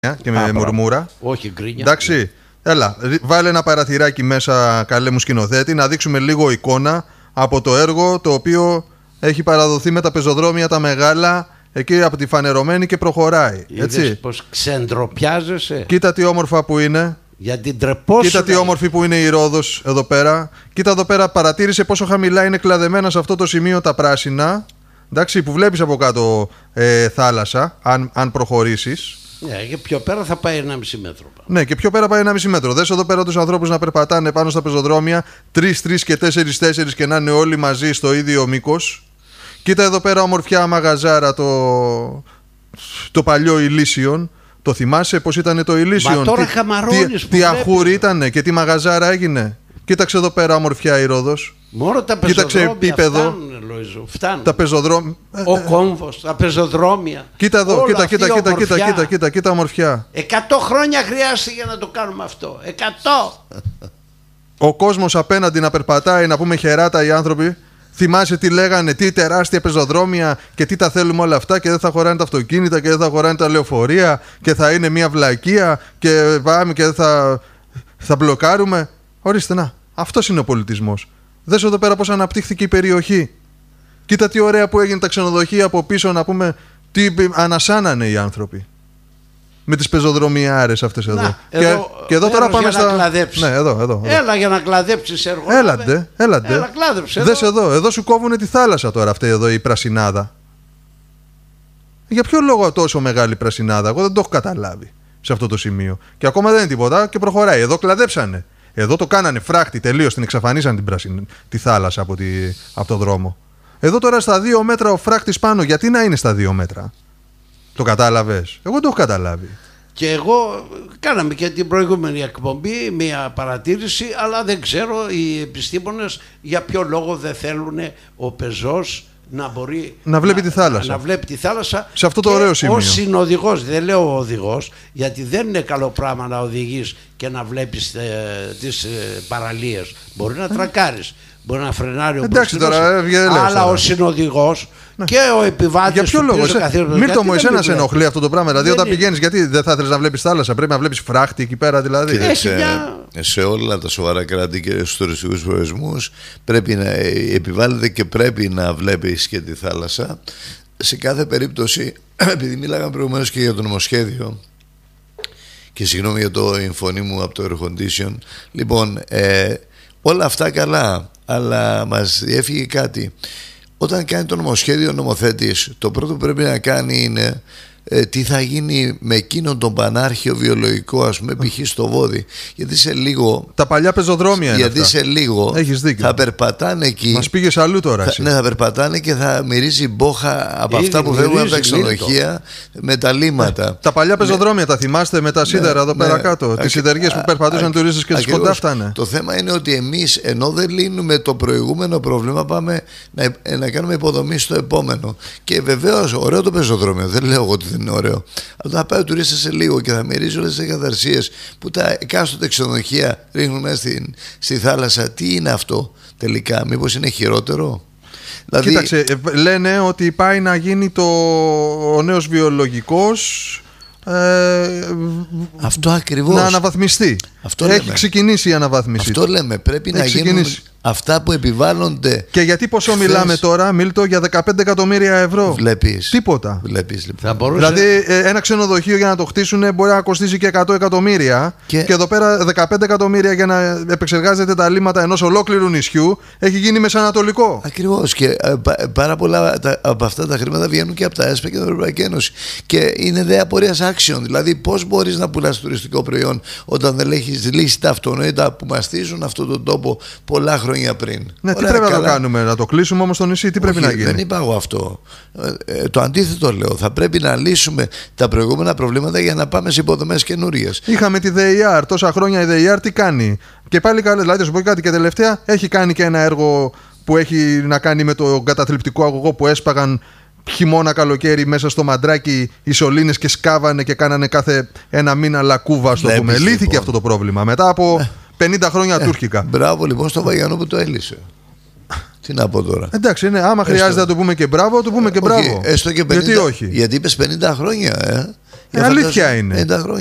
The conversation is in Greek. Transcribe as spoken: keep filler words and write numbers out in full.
και με Α, μουρμούρα. Όχι γκρίνια. Εντάξει, έλα, βάλε ένα παραθυράκι μέσα, καλέ μου σκηνοθέτη, να δείξουμε λίγο εικόνα από το έργο το οποίο έχει παραδοθεί με τα πεζοδρόμια τα μεγάλα, εκεί από τη Φανερωμένη και προχωράει. Είδες πως ξεντροπιάζεσαι. Κοίτα τι όμορφα που είναι. Γιατί ντρεπόσου. Κοίτα τι όμορφη που είναι η Ρόδος εδώ πέρα. Κοίτα εδώ πέρα, παρατήρησε πόσο χαμηλά είναι κλαδεμένα σε αυτό το σημείο τα πράσινα. Εντάξει, που βλέπεις από κάτω ε, θάλασσα, αν, αν προχωρήσεις. Ναι, και πιο πέρα θα πάει ενάμιση μέτρο. Ναι, και πιο πέρα πάει ενάμιση μέτρο. Δες εδώ πέρα τους ανθρώπους να περπατάνε πάνω στα πεζοδρόμια, τρεις τρεις και τέσσερις τέσσερις και να είναι όλοι μαζί στο ίδιο μήκος. Κοίτα εδώ πέρα ομορφιά μαγαζάρα, το, το παλιό Ηλίσιον. Το θυμάσαι πως ήταν το Ηλίσιον? Μα τώρα τι, χαμαρώνεις. Τι, τι αχούρι ήτανε και τι μαγαζάρα έγινε. Κοίταξε εδώ πέρα ομορφιά η Ρόδος. Μόνο τα πεζοδρόμια φτάνουν, Λοίζο, φτάνουν. Τα πεζοδρόμια. Ο κόμβος, τα πεζοδρόμια. Κοίτα εδώ, κοίτα, κοίτα, κοίτα, κοίτα, κοίτα, κοίτα, κοίτα ομορφιά. Εκατό χρόνια χρειάστηκε για να το κάνουμε αυτό. Εκατό. Ο κόσμος απέναντι να περπατάει, να πούμε χεράτα οι άνθρωποι. Θυμάσαι τι λέγανε, τι τεράστια πεζοδρόμια και τι τα θέλουμε όλα αυτά και δεν θα χωράνε τα αυτοκίνητα και δεν θα χωράνε τα λεωφορεία και θα είναι μια βλακεία και πάμε και δεν θα, θα μπλοκάρουμε. Ορίστε, να, αυτός είναι ο πολιτισμός. Δες εδώ πέρα πώς αναπτύχθηκε η περιοχή. Κοίτα τι ωραία που έγινε τα ξενοδοχεία από πίσω, να πούμε τι ανασάνανε οι άνθρωποι. Με τις πεζοδρομιάρες αυτές εδώ. Να, και, εδώ, και εδώ τώρα πάμε στα. Ναι, εδώ, εδώ, εδώ. Έλα για να κλαδέψεις έργο. Έλαντε, έλαντε. Έλα, κλάδεψε. Δες εδώ. εδώ, εδώ σου κόβουνε τη θάλασσα τώρα αυτή εδώ η πρασινάδα. Για ποιο λόγο τόσο μεγάλη πρασινάδα? Εγώ δεν το έχω καταλάβει σε αυτό το σημείο. Και ακόμα δεν είναι τίποτα και προχωράει. Εδώ κλαδέψανε. Εδώ το κάνανε φράχτη τελείως, την εξαφανίσαν την πρασιν... τη θάλασσα από, τη... από το δρόμο. Εδώ τώρα στα δύο μέτρα ο φράχτης πάνω, γιατί να είναι στα δύο μέτρα? Το κατάλαβες? Εγώ δεν το έχω καταλάβει. Και εγώ κάναμε και την προηγούμενη εκπομπή μια παρατήρηση, αλλά δεν ξέρω οι επιστήμονες για ποιο λόγο δεν θέλουν ο πεζός να μπορεί να βλέπει να, τη θάλασσα. Να βλέπει τη θάλασσα σε αυτό το ωραίο σημείο. Ως συνοδηγός, δεν λέω οδηγός, γιατί δεν είναι καλό πράγμα να οδηγείς και να βλέπεις ε, τις ε, παραλίες. Μπορεί να τρακάρεις, μπορεί να φρενάρει ο μπροστινός, αλλά ο συνοδηγός ναι. και ο επιβάτης. Για ποιο λόγο? Μίλτο μου, εσένα σε ενοχλεί αυτό το πράγμα? Δηλαδή, δεν όταν είναι. πηγαίνεις, γιατί δεν θα θέλεις να βλέπεις θάλασσα? Πρέπει να βλέπεις φράχτη εκεί πέρα, δηλαδή. Κοίταξε, μια... σε όλα τα σοβαρά κράτη και στους τουριστικούς προορισμούς πρέπει να επιβάλλεται και πρέπει να βλέπεις και τη θάλασσα. Σε κάθε περίπτωση, επειδή μίλαγαμε προηγουμένως και για το νομοσχέδιο, και συγγνώμη για το η φωνή μου από το air condition, λοιπόν, ε, όλα αυτά καλά, αλλά μας διέφυγε κάτι. Όταν κάνει το νομοσχέδιο ο νομοθέτης, το πρώτο που πρέπει να κάνει είναι ε, τι θα γίνει με εκείνον τον πανάρχιο βιολογικό, ας πούμε, π.χ. στο Βόδι. Γιατί σε λίγο. Τα παλιά πεζοδρόμια είναι. Γιατί αυτά. σε λίγο θα περπατάνε εκεί. Μας πήγες αλλού τώρα. Θα, ναι, θα περπατάνε και θα μυρίζει μπόχα από Ήδη, αυτά που φεύγουν από τα ξενοδοχεία με τα λίματα. Ναι. Τα παλιά πεζοδρόμια, ναι. τα θυμάστε με τα σίδερα ναι, εδώ πέρα ναι, κάτω. Τις σιδεριές που περπατούσαν τουρίστες και τις κοντά φτάνε. Το θέμα είναι ότι εμείς, ενώ δεν λύνουμε το προηγούμενο πρόβλημα, πάμε να, να κάνουμε υποδομή στο επόμενο. Και βεβαίως, ωραίο το πεζοδρόμιο, δεν λέω εγώ ότι δεν είναι ωραίο. Αλλά θα πάει ο τουρίστας σε λίγο και θα μυρίζει όλες τις εγκαταρσίες που τα εκάστοτε ξενοδοχεία ρίχνουν μέσα στη, στη θάλασσα. Τι είναι αυτό τελικά, μήπως είναι χειρότερο? Δηλαδή... Κοίταξε, λένε ότι πάει να γίνει το... ο νέος βιολογικός. Ε, αυτό ακριβώς. Να αναβαθμιστεί. Αυτό Έχει λέμε. ξεκινήσει η αναβάθμιση. Αυτό λέμε. Πρέπει Έχει να ξεκινήσει. γίνουν αυτά που επιβάλλονται. Και γιατί ποσό χθες... μιλάμε τώρα, Μίλτο, για δεκαπέντε εκατομμύρια ευρώ. Βλέπεις. Τίποτα. Βλέπεις, λοιπόν. Θα μπορούσε... Δηλαδή ένα ξενοδοχείο για να το χτίσουν μπορεί να κοστίσει και εκατό εκατομμύρια. Και... και εδώ πέρα δεκαπέντε εκατομμύρια για να επεξεργάζεται τα λίμματα ενός ολόκληρου νησιού έχει γίνει μεσανατολικό. Ακριβώς. Και πάρα πολλά από αυτά τα χρήματα βγαίνουν και από τα ΕΣΠΑ και την Ευρωπαϊκή Ένωση. Και είναι δε απορίας άξιων. Δηλαδή, πώς μπορείς να πουλάς τουριστικό προϊόν όταν δεν έχεις λύσει τα αυτονόητα που μαστίζουν αυτόν τον τόπο πολλά χρόνια πριν? Ναι, ωραία, τι πρέπει καλά. να το κάνουμε, να το κλείσουμε όμως στο νησί, τι πρέπει Όχι, να γίνει? Δεν είπα εγώ αυτό. Ε, το αντίθετο λέω. Θα πρέπει να λύσουμε τα προηγούμενα προβλήματα για να πάμε σε υποδομές καινούριες. Είχαμε τη ΔΕΙΑΡ, τόσα χρόνια η ΔΕΙΑΡ τι κάνει? Και πάλι καλά, δηλαδή, θα σου πω κάτι και τελευταία, έχει κάνει και ένα έργο που έχει να κάνει με το καταθλιπτικό αγωγό που έσπαγαν χειμώνα καλοκαίρι μέσα στο μαντράκι οι σωλήνες και σκάβανε και κάνανε κάθε ένα μήνα λακκούβα, στο πούμε. Λύθηκε λοιπόν αυτό το πρόβλημα μετά από πενήντα χρόνια ε, τουρκικά. Μπράβο λοιπόν στο Βαγιανό που το έλυσε. Τι να πω τώρα. Εντάξει, ναι, άμα έστω... χρειάζεται να το πούμε και μπράβο, το πούμε και μπράβο. Όχι, έστω και πενήντα, γιατί όχι. Γιατί είπες πενήντα χρόνια, ε. Ε, αλήθεια είναι. πενήντα χρόνια.